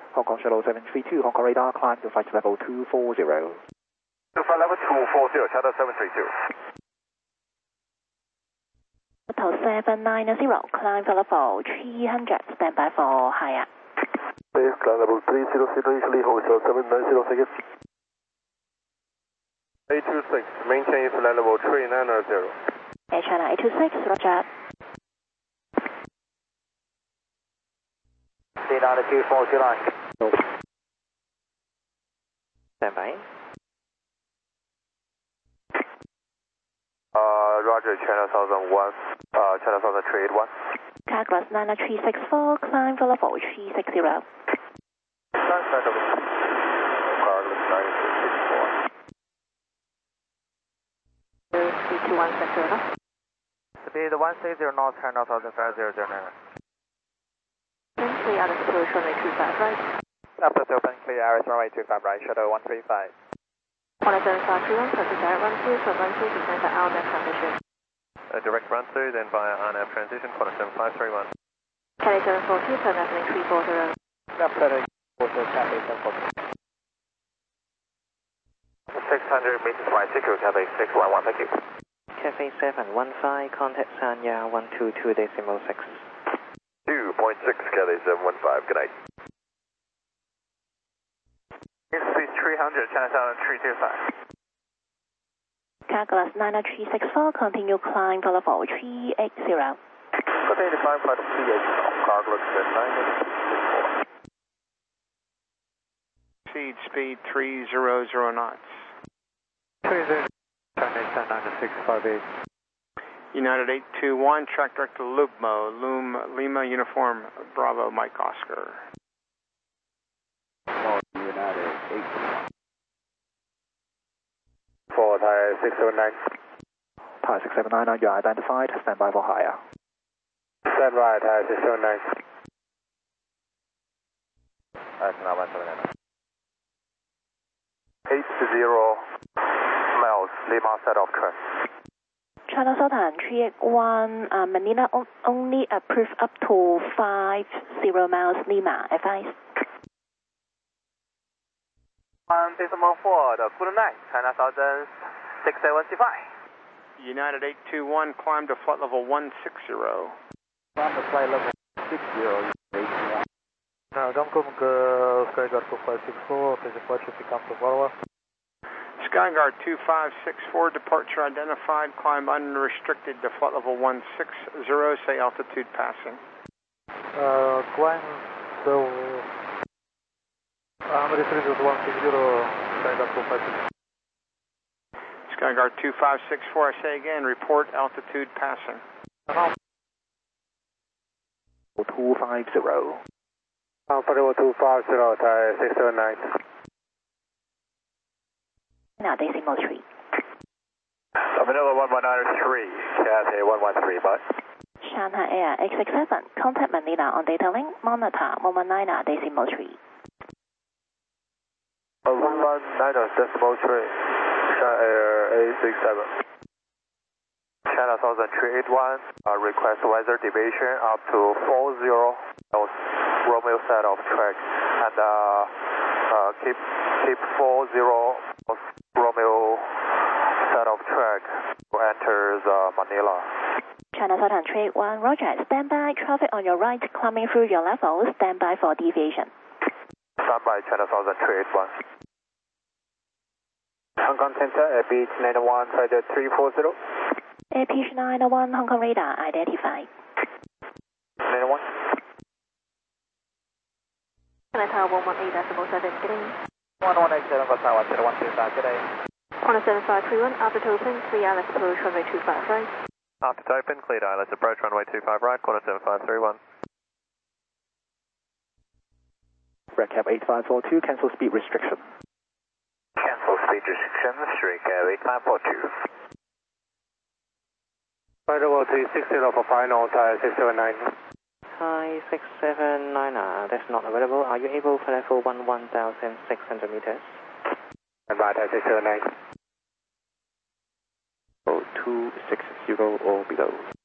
Hong Kong Shuttle 732, Hong Kong radar, climb to flight level 240. To flight level 240, Shuttle 732. Hotel 790, climb for level 300, stand by for higher. Base climb level 300, initially Hotel 790 seconds. 826, maintain flight level 390. Air China 826, roger. Speed on the 240 line. Stand by. Roger, China 1001, China 1381. Carglass 99364, climb for level 360. Carglass 99364. 321 center. Speed 160 knots, China 1050. Clear out of approach runway 25 right. After open, clear Iris runway 25 right, Shuttle 135. 17531, proceed direct run through, short run through, descend to RNAV transition. Direct run through, then via RNAV transition, 7531. Cathay 742, turn left link 340. Left heading, Cathay 742. 600 meters right, secure Cathay 611, thank you. Cathay 715, contact Sanya 122.6. 2.6, Cathay 715, good night. Speed 300, China 325. Carglass 99364, continue climb for level 380. Cathay define flight of 380, Carglass 99364. Speed 300 knots. 30, China 99658. United 821, track direct to Lubmo, Lima Uniform, Bravo, Mike Oscar. United 821. 4, Thai 679. Thai 679, you are identified, stand by for higher. Stand by, Thai 679. That's now 179. 80 miles, Lima set off track. China Southern 381, Manila only approved up to 50 miles Lima, advice. Decimal 4, good night, China Southern 6775. United 821, climb to flight level 160. Climb to flight level 60, 821. Skyguard 2564, please report if you come to follow. Skyguard 2564, departure identified, climb unrestricted to flight level 160, say altitude passing. Climb the unrestricted 160, Skyguard 2564. Skyguard 2564, I say again, report altitude passing. 250. Level 250, Thai 679. Now decimal 3. Manila 1193, Cathay 113, bye. Shanghai Air 867, contact Manila on data link, monitor 119 decimal 3. 119 decimal 3, Shanghai Air 867. China 1381, request weather deviation up to 40 knots, Romeo set off track, and keep 40 knots, Romeo set off track to enter Manila. China Southern 381, roger, stand by, traffic on your right, climbing through your level, stand by for deviation. Stand by, China Southern 381. Hong Kong Center, Beach 91, Flight 340. Air Peach 901, Hong Kong radar, identified. 91. China Tower 118.7, getting 1187, Taiwan 125, good day. 17531, after open, 3 Alex approach runway 25 right. After open, cleared ILS approach runway 25 right, corner 7531. Redcap 8542, cancel speed restriction. Cancel speed restriction, Redcap 8542. Flight level 360 for final, Thai 679. Thai 679, that's not available. Are you able for level 1,600 meters? And by Thai 679. 260 or below.